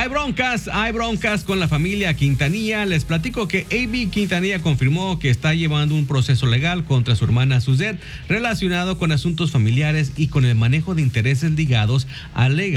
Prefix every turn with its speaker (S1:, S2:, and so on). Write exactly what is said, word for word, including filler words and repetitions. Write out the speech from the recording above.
S1: Hay broncas, hay broncas con la familia Quintanilla. Les platico que A B Quintanilla confirmó que está llevando un proceso legal contra su hermana Suzette relacionado con asuntos familiares y con el manejo de intereses ligados a